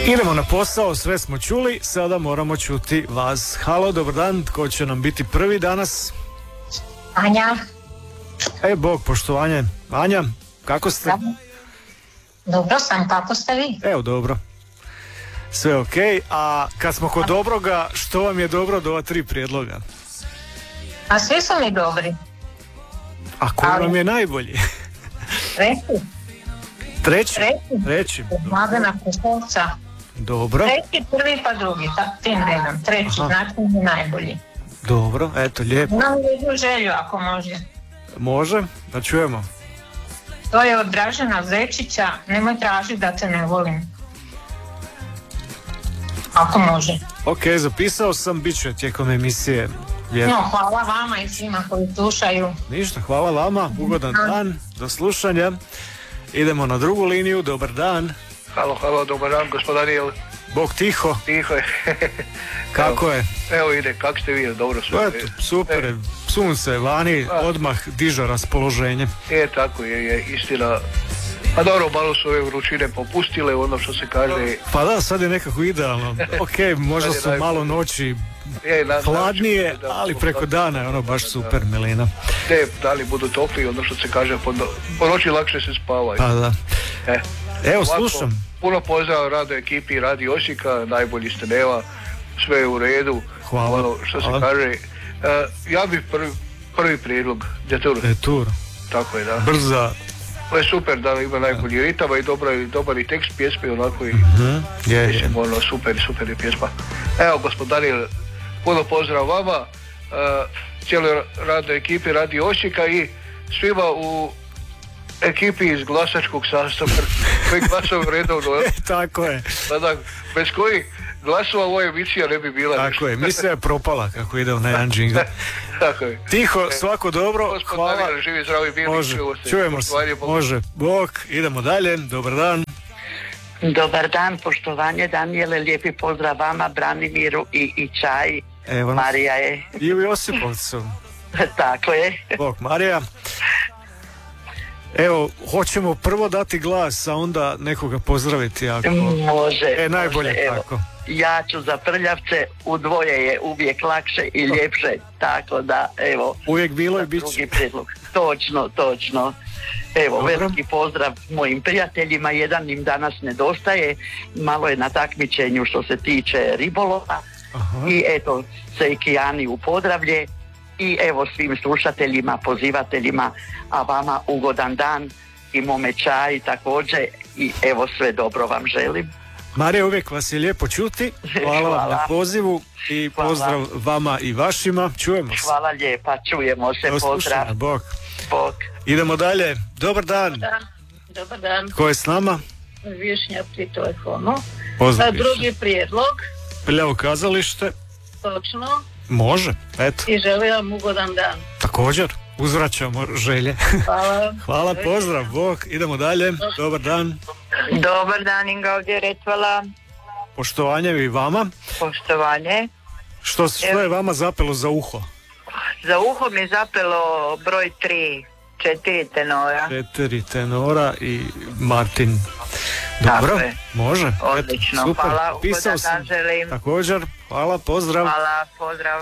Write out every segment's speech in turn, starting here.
Idemo na posao, sve smo čuli, sada moramo čuti vas. Halo, dobar dan, tko će nam biti prvi danas? Anja. Bog, poštovanje. Anja, kako ste? Dobro sam, kako ste vi? Evo, dobro. Sve ok, a kad smo kod dobroga, što vam je dobro od ova 3 prijedloga? A svi su mi dobri. A koji vam je najbolji? Treći. Mladena Kusovca. Dobro. Treći, prvi pa drugi, tim redom. Treći, znači mi najbolji. Dobro, eto, lijepo. Imam jednu želju, ako može. Može, da čujemo. To je od Dražena Zečića, nemoj tražiti da te ne volim. Ako može. Ok, zapisao sam, bit će tijekom emisije. No, hvala vama i svima koji slušaju. Ništa, hvala vama, ugodan dan, do slušanja. Idemo na drugu liniju, dobar dan. Halo, dobar dan, gospod Daniel. Bog, tiho. Tiho je. Kako je? Evo ide, kako ste vi, dobro su. Super je, sunce vani, odmah diže raspoloženje. Tako je, istina. A dobro, malo su ove vrućine popustile, ono što se kaže. Pa da, sad je nekako idealno. Ok, možda su malo noći hladnije, ali preko dana je ono baš super, milina. Te dani budu topli, ono što se kaže, po noći lakše se spava. Pa da. Evo, ovako, slušam. Puno pozdrav rado ekipi Radio Osijeka, najbolji ste Neva, sve je u redu. Hvala. Ono što se kaže, ja bih prvi prijedlog, Detur. Tako je, da. Brza. To je super, da ima najbolji ritama i dobar i tekst pjesme, onako i mislim, ono, super je pjesma. Evo, gospod Daniel, puno pozdrav vama, cijeloj radnoj ekipi Radio Osijeka i svima u ekipi iz glasačkog sastava koji glasaju redovno. Tako je. Da, bez kojih glasova ova emisija ne bi bila. Tako je, misija je propala kako ide na jedan džingl. Tako je. Tiho, svako dobro, gospod hvala. Daniel, živi, zdravi, bili. Može, čujemo se. Može, Bog, idemo dalje, dobar dan. Dobar dan, poštovanje Daniele, lijepi pozdrav vama, Branimiru i Čaji. Evo, Marija je. I u Josipovcu. Tako je. Bog, Marija. Evo, hoćemo prvo dati glas, a onda nekoga pozdraviti ako... Može. Najbolje može, tako. Ja ću za Prljavce, u dvoje je uvijek lakše i ljepše, tako da, evo... Uvijek bilo i bit će. Drugi prijedlog. Točno. Evo, dobro. Veliki pozdrav mojim prijateljima, jedan im danas nedostaje, malo je na takmičenju što se tiče ribolova. Aha. I eto, Sejkijani u Podravlje. I evo svim slušateljima, pozivateljima, a vama ugodan dan i mome Čaji također i evo sve dobro vam želim. Marija, uvijek vas je lijepo čuti, hvala vam na pozivu i pozdrav vama i vašima, čujemo se. Hvala lijepa, čujemo se, pozdrav. Bog. Idemo dalje, dobar dan. Dobar dan. Ko je s nama? Višnja pri telefonu. Pozdrav. Drugi prijedlog. Prljavo kazalište. Točno. Može, eto. I želim vam ugodan dan. Također, uzvraćamo želje. Hvala. Hvala, pozdrav, Bog, idemo dalje, dobar dan. Dobar dan, Inga ovdje Retvala. Poštovanje i vama. Poštovanje. Što je vama zapelo za uho? Za uho mi je zapelo broj 3, 4 tenora. 4 tenora i Martin. Dobro, može. Odlično, eto, super. Hvala, Pisao sam želim. Također, hvala, pozdrav. Hvala, pozdrav.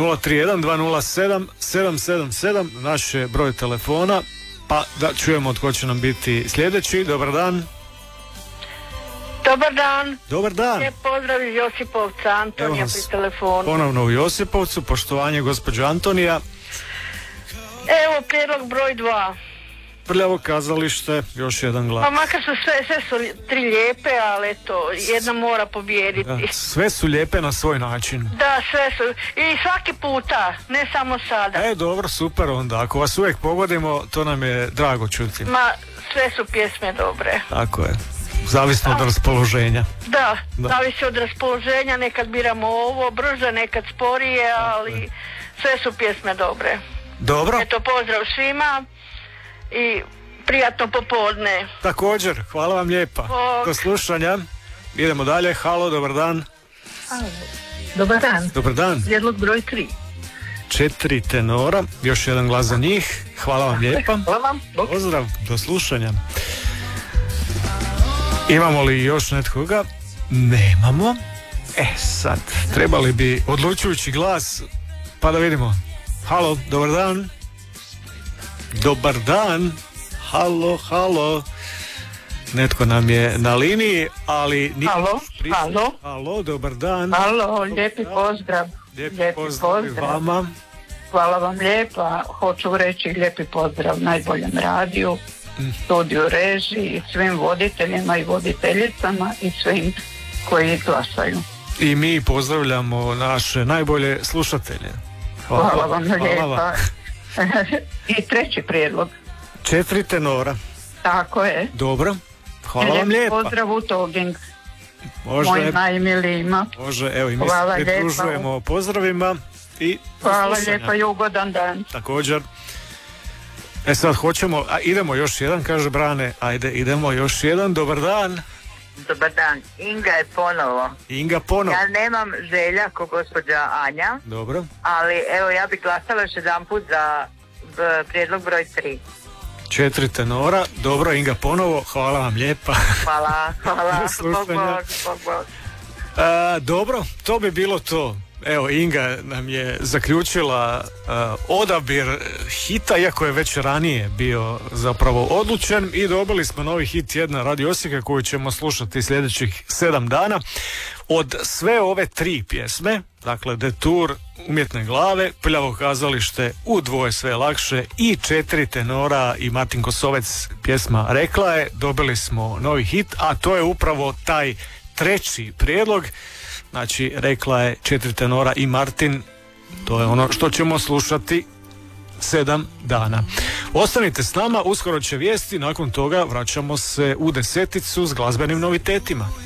031-207-777, naš je broj telefona, pa da čujemo tko će nam biti sljedeći. Dobar dan. Dobar dan. Dobar dan. Lijep pozdrav iz Josipovca, Antonija pri telefonu. Ponovno u Josipovcu, poštovanje gospođo Antonija. Evo prijedlog broj 2. Prljavo kazalište, još jedan glas. Pa makar su sve su 3 lijepe, ali eto, jedna mora pobijediti. Da, sve su lijepe na svoj način. Da, sve su. I svaki puta, ne samo sada. Dobro, super onda. Ako vas uvijek pogodimo, to nam je drago čuti. Ma, sve su pjesme dobre. Tako je. Zavisno od raspoloženja. Da, zavisi od raspoloženja, nekad biramo ovo brže, nekad sporije, ali sve su pjesme dobre. Dobro. Eto, pozdrav svima i prijatno popodne. Također, hvala vam lijepa. Do slušanja. Idemo dalje. Halo, dobar dan. Halo. Dobar dan. Dobar dan. Prijedlog broj 3. 4 tenora, još jedan glas za njih. Hvala vam lijepa. Hvala vam. Pozdrav, do slušanja. Imamo li još netkoga? Nemamo. Sad, trebali bi odlučujući glas, pa da vidimo. Halo, dobar dan. Dobar dan. Halo. Netko nam je na liniji, ali... Halo, dobar dan. Halo, lijepi pozdrav. Lijepi pozdrav vama. Hvala vam lijepa. Hoću reći lijepi pozdrav najboljem radiju, studiju režiji, svim voditeljima i voditeljicama i svim koji glasaju. I mi pozdravljamo naše najbolje slušatelje. Hvala vam lijepa. I treći prijedlog. 4 tenora. Tako je. Dobro. Hvala vam lijepa. Pozdrav u Toging. Može. Mojim najmilijima. Može, evo i mi se pridružujemo pozdravima i hvala lijepa i ugodan dan. Također. Sad hoćemo, idemo još jedan, kaže Brane. Ajde, idemo još jedan. Dobar dan. Dobar dan, Inga je ponovo. Ja nemam želja ko gospođa Anja. Dobro. Ali evo ja bih glasala još jedan put za prijedlog broj 3. 4 tenora, dobro, Inga ponovo, hvala vam lijepa. Hvala. Bog. Dobro, to bi bilo to. Evo, Inga nam je zaključila odabir hita, iako je već ranije bio zapravo odlučen, i dobili smo novi hit tjedna Radio Osijeka koju ćemo slušati sljedećih 7 dana. Od sve ove 3 pjesme, dakle Detour, Umjetne glave, Prljavo kazalište, U dvoje sve lakše i 4 tenora i Martin Kosovec pjesma Rekla je, dobili smo novi hit, a to je upravo taj treći prijedlog. Znači, Rekla je, 4 tenora i Martin, to je ono što ćemo slušati 7 dana. Ostanite s nama, uskoro će vijesti, nakon toga vraćamo se u 10 s glazbenim novitetima.